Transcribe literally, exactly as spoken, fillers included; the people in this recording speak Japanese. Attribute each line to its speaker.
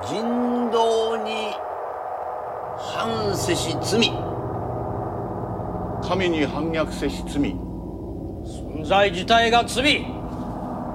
Speaker 1: 人道に反せし罪、
Speaker 2: 神に反逆せし罪、
Speaker 3: 存在自体が罪。